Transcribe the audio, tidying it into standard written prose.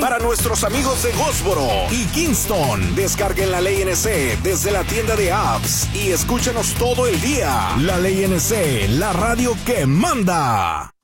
para nuestros amigos de Goldsboro y Kingston. Descarguen la Ley NC desde la tienda de apps y escúchenos todo el día. La Ley NC, la radio que manda.